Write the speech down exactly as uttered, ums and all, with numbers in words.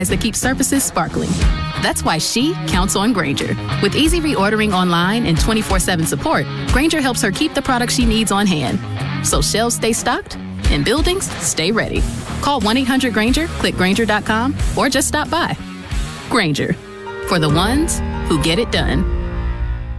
that keep surfaces sparkling. That's why she counts on Grainger. With easy reordering online and twenty-four seven support, Grainger helps her keep the products she needs on hand. So shelves stay stocked and buildings stay ready. Call one eight hundred Grainger, click Grainger dot com, or just stop by. Grainger, for the ones who get it done.